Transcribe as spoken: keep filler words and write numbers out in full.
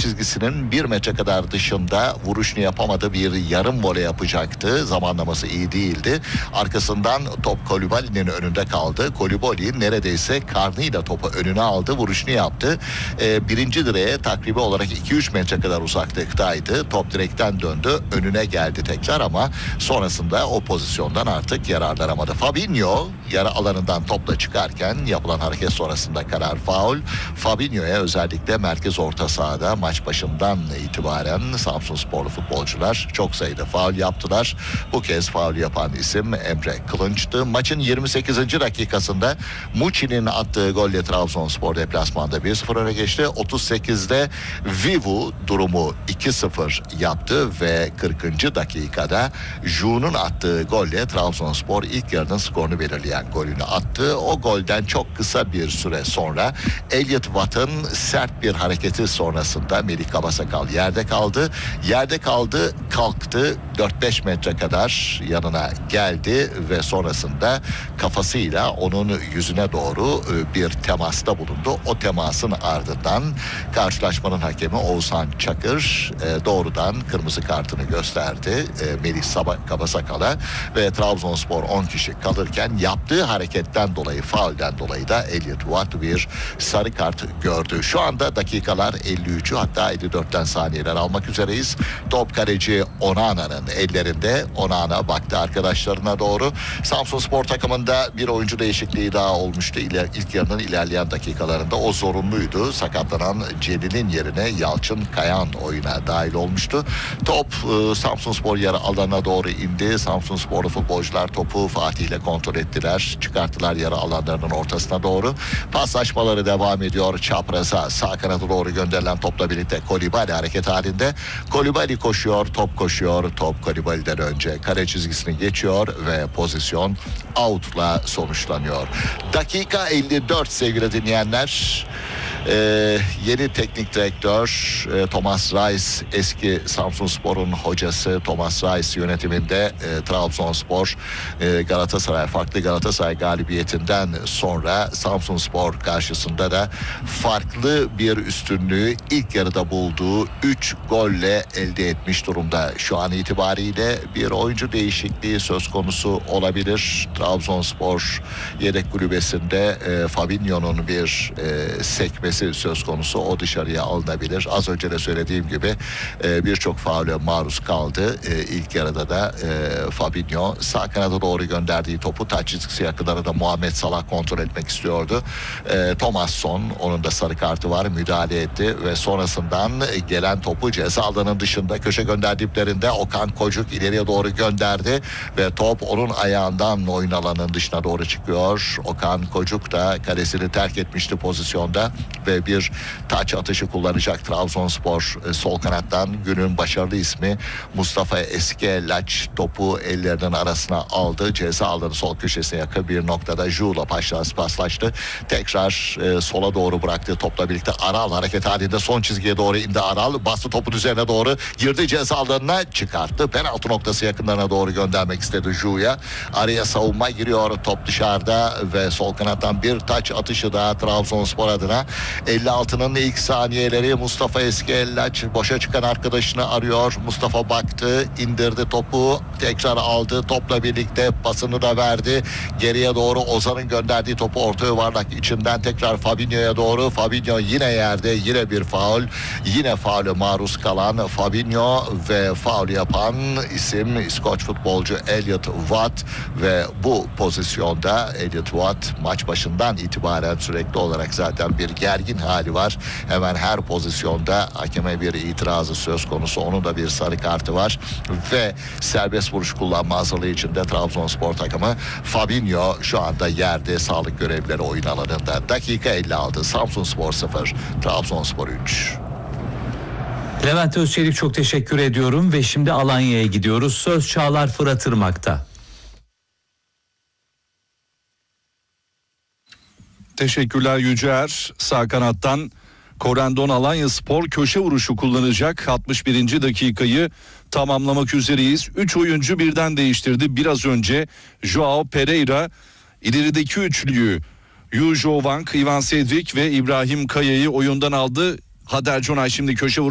çizgisinin bir metre kadar dışında vuruşunu yapamadı, bir yarım voley yapacaktı. Zamanlaması iyi değildi. Arkasından top Kolibali'nin önünde kaldı. Kolibali neredeyse karnıyla topu önüne aldı, vuruşunu yaptı. Ee, birinci direğe takribi olarak iki üç metre kadar uzaklıktaydı. Top direkten döndü, önüne geldi tekrar ama sonrasında o pozisyondan artık yararlanamadı. Fabinho yarı alanından topla çıkarken yapılan hareket sonrasında karar faul. Fabinho'ya özellikle merkez orta sahada maç başından itibaren Samsunsporlu futbolcular çok sayıda faul yaptılar. Bu kez faul yapan isim Emre Kılınç'tı. Maçın yirmi sekizinci dakikasında Muçi'nin attığı golle Trabzonspor deplasmanda bir sıfır öne geçti. otuz sekizde Vivu durumu iki sıfır yaptı ve kırkıncı dakikada Ju'nun attığı golle Trabzonspor ilk yarının skorunu belirleyen golünü attı. O golden çok kısa bir süre sonra Elliot Watt'ın sert bir hareketi sonrasında Melih Kabasakal yerde kaldı. Yerde kaldı, kalktı, dört beş metre kadar yanına geldi ve sonrasında kafasıyla onun yüzüne doğru bir temasta bulundu. O temasın ardından karşılaşmanın hakemi Oğuzhan Çakır doğrudan kırmızı kartını gösterdi Melih Kabasakal'a ve Trabzonspor on kişi kalırken yaptığı hareketten dolayı, faulden dolayı da Elliot Watt bir sarı kart gördü. Şu anda dakikalar elli üçü hatta elli dörtten saniyeler almak üzereyiz. Top kaleci Onana'nın ellerinde. Onana baktı arkadaşlarına doğru. Samsunspor takımında bir oyuncu değişikliği daha olmuştu. İler, ilk yarının ilerleyen dakikalarında o zorunluydu. Sakatlanan Celil'in yerine Yalçın Kayan oyuna dahil olmuştu. Top e, Samsunspor yarı alana doğru indi. Samsunsporlu futbolcular topu Fatih ile kontrol ettiler. Çıkarttılar yarı alanlarının ortasına doğru. Paslaşmaları devam ediyor. Çapraza sağ kanada doğru gönderilen topla birlikte Kolibali hareket halinde. Kolibali koşuyor, top koşuyor. Top Kolibali'den önce kare çizgisini geçiyor ve pozisyon out'la sonuçlanıyor. Dakika elli dört sevgili dinleyenler. Ee, yeni teknik direktör e, Thomas Reis, eski Samsunspor'un hocası Thomas Reis yönetiminde e, Trabzonspor e, Galatasaray farklı Galatasaray galibiyetinden sonra Samsunspor karşısında da farklı bir üstünlüğü ilk yarıda bulduğu üç golle elde etmiş durumda. Şu an itibariyle bir oyuncu değişikliği söz konusu olabilir. Trabzonspor yedek kulübesinde e, Fabinho'nun bir e, sekmesi söz konusu, o dışarıya alınabilir. Az önce de söylediğim gibi e, birçok faule maruz kaldı. E, ilk yarıda da e, Fabinho sağ kanada doğru gönderdiği topu taç çizgisi yakınlarında Muhammed Salah kontrol etmek istiyordu. E, Thomasson, onun da sarı kartı var, müdahale etti ve sonrasından gelen topu ceza alanının dışında köşe gönderdiklerinde Okan Kocuk ileriye doğru gönderdi ve top onun ayağından oyun alanının dışına doğru çıkıyor. Okan Kocuk da kalesini terk etmişti pozisyonda ve bir taç atışı kullanacak Trabzonspor e, sol kanattan. Günün başarılı ismi Mustafa Eskelaç topu ellerinin arasına aldı. Ceza alanı sol köşesine yakın bir noktada Ju'la paslaştı. Tekrar e, sola doğru bıraktı. Topla birlikte Aral hareket halinde son çizgiye doğru indi Aral. Bastı topun üzerine doğru. Girdi ceza alanına, çıkarttı. Penaltı noktası yakınlarına doğru göndermek istedi Ju'ya. Araya savunma giriyor. Top dışarıda ve sol kanattan bir taç atışı daha Trabzonspor adına. elli altının ilk saniyeleri Mustafa Eskelaç boşa çıkan arkadaşını arıyor. Mustafa baktı, indirdi topu, tekrar aldı. Topla birlikte pasını da verdi. Geriye doğru Ozan'ın gönderdiği topu orta yuvarlak içinden tekrar Fabinho'ya doğru. Fabinho yine yerde, yine bir faul. Yine faulü maruz kalan Fabinho ve faul yapan isim İskoç futbolcu Elliot Watt ve bu pozisyonda Elliot Watt maç başından itibaren sürekli olarak zaten bir gergin hali var. Hemen her pozisyonda hakeme bir itirazı söz konusu. Onun da bir sarı kartı var ve serbest vuruş kullanma hazırlığı içinde Trabzonspor takımı. Fabinho şu anda yerde, sağlık görevlileri oyun alanında. Dakika elli altı, Samsunspor sıfır, Trabzonspor üç. Levent Özçelik, çok teşekkür ediyorum ve şimdi Alanya'ya gidiyoruz. Söz Çağlar Fırat Irmak'ta. Teşekkürler Yücer. Sağ kanattan Korendon Alanyaspor köşe vuruşu kullanacak. altmış birinci dakikayı tamamlamak üzereyiz. üç oyuncu birden değiştirdi. Biraz önce Joao Pereira ilerideki üçlüyü Yujo Wang, Ivan Sedvik ve İbrahim Kaya'yı oyundan aldı. Hader Conay şimdi köşe vuruşu